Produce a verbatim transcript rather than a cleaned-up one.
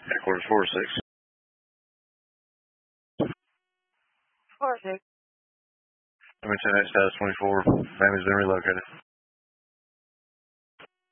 Headquarters four six. four six. I'm in ten status twenty-four. Family's been relocated.